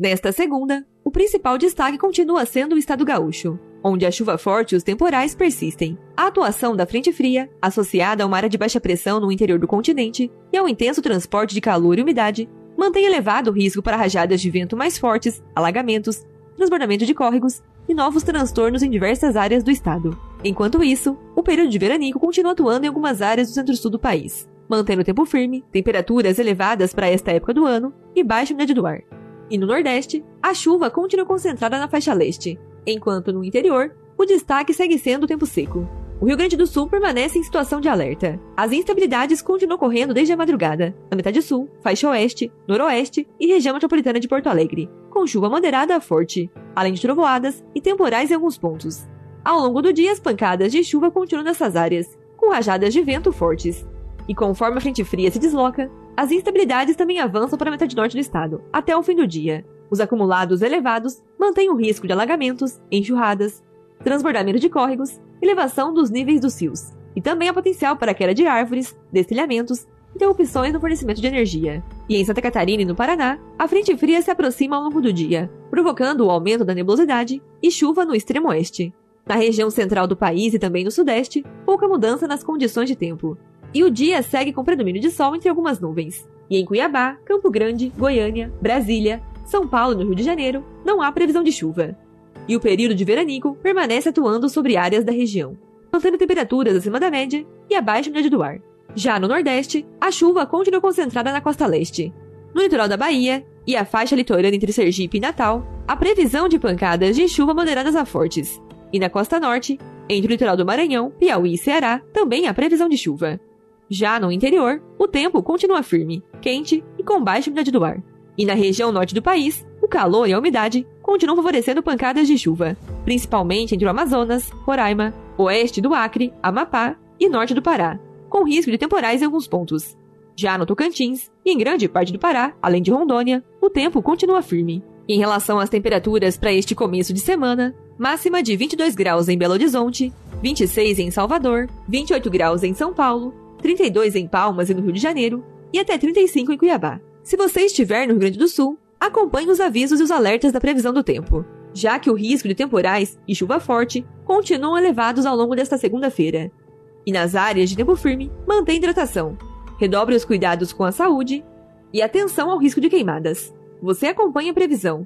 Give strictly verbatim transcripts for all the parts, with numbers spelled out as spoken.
Nesta segunda, o principal destaque continua sendo o estado gaúcho, onde a chuva forte e os temporais persistem. A atuação da frente fria, associada a uma área de baixa pressão no interior do continente e ao intenso transporte de calor e umidade, mantém elevado o risco para rajadas de vento mais fortes, alagamentos, transbordamento de córregos e novos transtornos em diversas áreas do estado. Enquanto isso, o período de veranico continua atuando em algumas áreas do centro-sul do país, mantendo tempo firme, temperaturas elevadas para esta época do ano e baixa umidade do ar. E no Nordeste, a chuva continua concentrada na faixa leste, enquanto no interior, o destaque segue sendo o tempo seco. O Rio Grande do Sul permanece em situação de alerta. As instabilidades continuam ocorrendo desde a madrugada, na metade sul, faixa oeste, noroeste e região metropolitana de Porto Alegre, com chuva moderada a forte, além de trovoadas e temporais em alguns pontos. Ao longo do dia, as pancadas de chuva continuam nessas áreas, com rajadas de vento fortes. E conforme a frente fria se desloca, as instabilidades também avançam para a metade norte do estado, até o fim do dia. Os acumulados elevados mantêm o risco de alagamentos, enxurradas, transbordamento de córregos, elevação dos níveis dos rios, e também há potencial para queda de árvores, destelhamentos, interrupções no fornecimento de energia. E em Santa Catarina e no Paraná, a frente fria se aproxima ao longo do dia, provocando o aumento da nebulosidade e chuva no extremo oeste. Na região central do país e também no sudeste, pouca mudança nas condições de tempo. E o dia segue com predomínio de sol entre algumas nuvens. E em Cuiabá, Campo Grande, Goiânia, Brasília, São Paulo e no Rio de Janeiro, não há previsão de chuva. E o período de veranico permanece atuando sobre áreas da região, mantendo temperaturas acima da média e abaixo da média do ar. Já no Nordeste, a chuva continua concentrada na costa leste. No litoral da Bahia e a faixa litorânea entre Sergipe e Natal, a previsão de pancadas de chuva moderadas a fortes. E na costa norte, entre o litoral do Maranhão, Piauí e Ceará, também há previsão de chuva. Já no interior, o tempo continua firme, quente e com baixa umidade do ar. E na região norte do país, o calor e a umidade continuam favorecendo pancadas de chuva, principalmente entre o Amazonas, Roraima, oeste do Acre, Amapá e norte do Pará, com risco de temporais em alguns pontos. Já no Tocantins e em grande parte do Pará, além de Rondônia, o tempo continua firme. E em relação às temperaturas para este começo de semana, máxima de vinte e dois graus em Belo Horizonte, vinte e seis em Salvador, vinte e oito graus em São Paulo, trinta e dois em Palmas e no Rio de Janeiro e até trinta e cinco em Cuiabá. Se você estiver no Rio Grande do Sul, acompanhe os avisos e os alertas da previsão do tempo, já que o risco de temporais e chuva forte continuam elevados ao longo desta segunda-feira. E nas áreas de tempo firme, mantenha hidratação, redobre os cuidados com a saúde e atenção ao risco de queimadas. Você acompanha a previsão.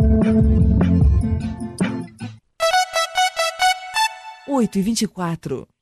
oito e vinte e quatro.